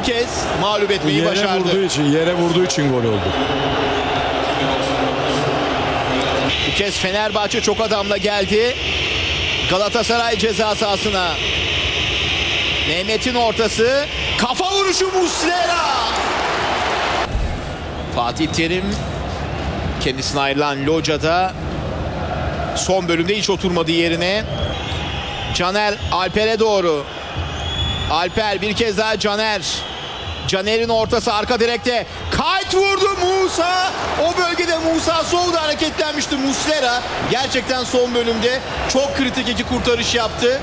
kez mağlup etmeyi başardı. Yere vurduğu için gol oldu. Bu kez Fenerbahçe çok adamla geldi. Galatasaray ceza sahasına. Mehmet'in ortası. Kafa vuruşu Muslera. Fatih Terim kendisine ayrılan locada son bölümde hiç oturmadı yerine. Caner Alper'e doğru. Alper bir kez daha Caner. Caner'in ortası arka direkte. Kayt vurdu Musa. O bölgede Musa Sow hareketlenmişti. Muslera gerçekten son bölümde çok kritik iki kurtarış yaptı.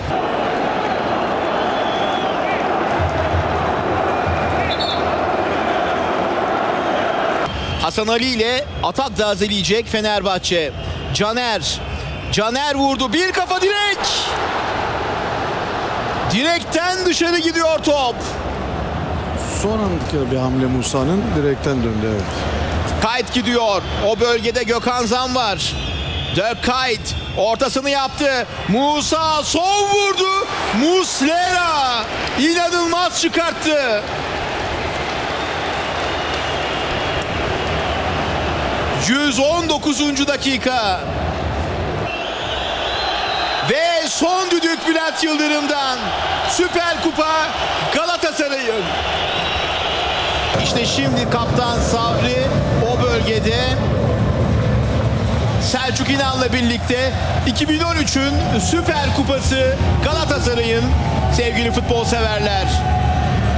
Hasan Ali ile atak tazeleyecek Fenerbahçe. Caner vurdu. Bir kafa direk. Direkten dışarı gidiyor top. Son andaki bir hamle Musa'nın direkten döndü, evet. Kayt gidiyor. O bölgede Gökhan Zan var. Dirk Kayt ortasını yaptı. Musa Sow vurdu. Muslera inanılmaz çıkarttı. ...119. dakika. Ve son düdük Bülent Yıldırım'dan. Süper Kupa Galatasaray'ın. İşte şimdi kaptan Sabri o bölgede Selçuk İnan'la birlikte 2013'ün Süper Kupası Galatasaray'ın, sevgili futbol severler.